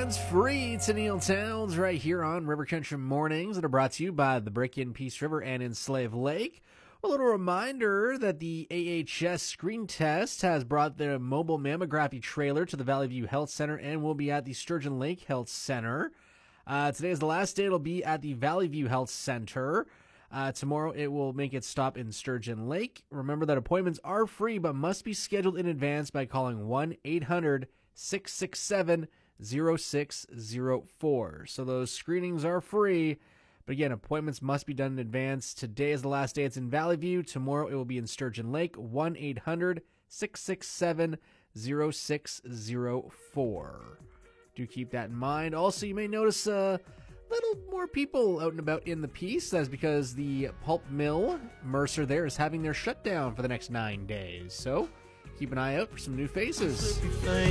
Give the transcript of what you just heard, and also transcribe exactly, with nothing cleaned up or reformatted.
hands-free to Neil Towns right here on River Country Mornings that are brought to you by the Brick in Peace River and in Slave Lake. A little reminder that the A H S screen test has brought the mobile mammography trailer to the Valley View Health Center and will be at the Sturgeon Lake Health Center. Uh, today is the last day. It'll be at the Valley View Health Center. Uh, tomorrow it will make its stop in Sturgeon Lake. Remember that appointments are free but must be scheduled in advance by calling one eight hundred six six seven zero six zero four. So those screenings are free, but again, appointments must be done in advance. Today is the last day. It's in Valley View. Tomorrow it will be in Sturgeon Lake. one eight hundred six six seven zero six zero four. Do keep that in mind. Also, you may notice a uh, little more people out and about in the piece. That's because the pulp mill, Mercer there, is having their shutdown for the next nine days. So keep an eye out for some new faces.